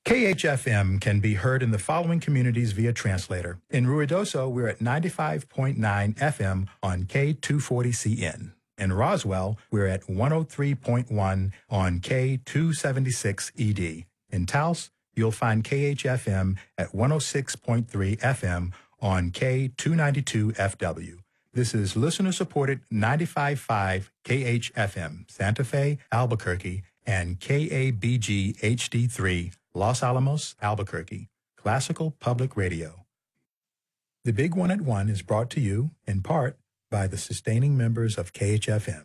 KHFM can be heard in the following communities via translator. In Ruidoso, we're at 95.9 FM on K240CN. In Roswell, we're at 103.1 on K276ED. In Taos, you'll find KHFM at 106.3 FM on K292FW. This is listener-supported 95.5 KHFM, Santa Fe, Albuquerque, and KABG HD3, Los Alamos, Albuquerque, Classical Public Radio. The Big One at One is brought to you, in part, by the sustaining members of KHFM.